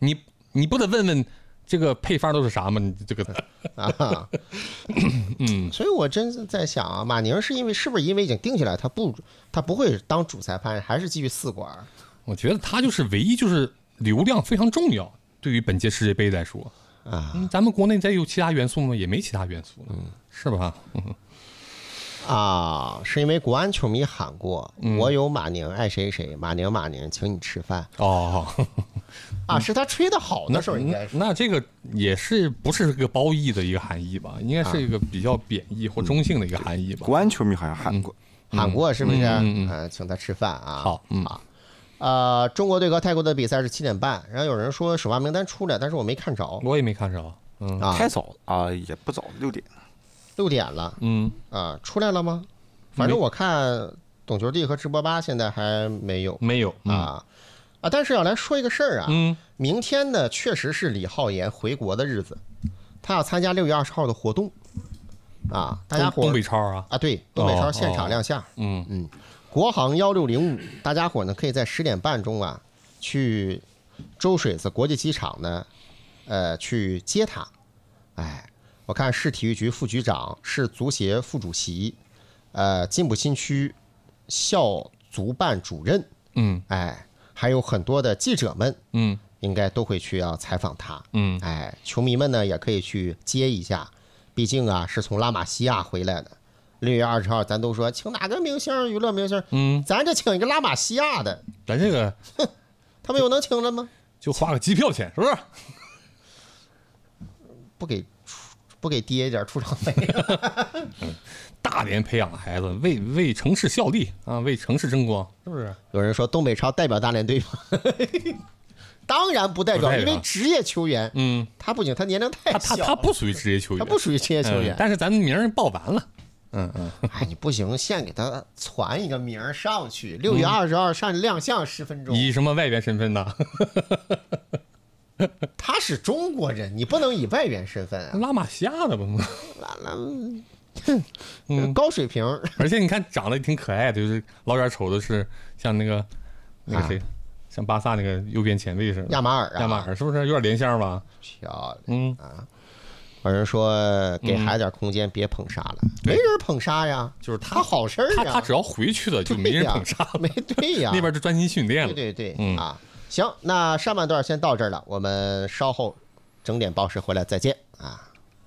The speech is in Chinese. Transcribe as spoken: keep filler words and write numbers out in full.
你你不得问问这个配方都是啥吗？你这个啊，嗯，所以我真是在想啊，马宁是因为是不是因为已经定下来，他不他不会当主裁判，还是继续四管？ 我觉得他就是唯一就是流量非常重要，对于本届世界杯来说啊、 嗯，咱们国内再有其他元素吗？也没其他元素，嗯，是吧？嗯。 啊，是因为国安球迷喊过，嗯、我有马宁爱谁谁，马宁马宁，请你吃饭。 哦， 啊，是他吹的好的时候，应该是。 那这个也是不是个褒义的一个含义吧？应该是一个比较贬义或中性的一个含义吧？ 国安球迷好像喊过， 嗯、喊过是不是？ 嗯嗯呃，请他吃饭啊。 好，嗯啊。呃，中国队和泰国的比赛是七点半，然后有人说首发名单出来，但是我没看着。 我也没看着。嗯， 啊， 太早啊，也不早，六点。 六点了。 嗯啊，出来了吗？反正我看懂球帝和直播吧现在还没有， 没有、嗯、 啊啊！但是要来说一个事儿啊， 嗯， 明天呢确实是李浩言回国的日子，他要参加六月二十号的活动，啊，大家伙东北超啊啊，对，东北超现场亮相， 哦哦、嗯嗯，国航幺六零五，大家伙呢可以在十点半钟啊去周水子国际机场呢，呃，去接他，哎，我看市体育局副局长、市足协副主席。呃，进步新区校足办主任， 嗯， 哎，还有很多的记者们， 嗯， 应该都会去要采访他， 嗯， 哎，球迷们呢也可以去接一下，毕竟啊是从拉玛西亚回来的。六月二十号，咱都说请哪个明星、娱乐明星， 嗯， 咱这请一个拉玛西亚的， 咱这个， 哼，他们有能请了吗？ 就花个机票钱，是不是？ 不给不给爹一点出场费。 大连培养的孩子，为为城市效力啊，为城市争光，是不是？ 有人说东北超代表大连队吗？当然不代表，因为职业球员， 嗯， 他不行，他年龄太小， 他他他不属于职业球员， 他不属于职业球员。 嗯、但是咱名儿报完了，嗯嗯， 哎，你不行，先给他传一个名儿上去，六月二十二上亮相十分钟。 以什么外援身份呢？ 他是中国人，你不能以外援身份啊。 拉玛西亚的吧？ 拉拉。嗯，高水平， 而且你看长得挺可爱的，就是老远瞅的是像那个那个谁，啊、像巴萨那个右边前卫似的亚马尔啊， 亚马尔是不是有点联想吧？ 漂亮， 嗯啊，有人说给孩子点空间，别捧杀了，嗯、没人捧杀呀， 就是他他好事儿啊，他他只要回去了就没人捧杀了， 没对呀， 那边就专心训练了， 对对对， 嗯啊，行，那上半段先到这儿了，我们稍后整点报时回来再见啊。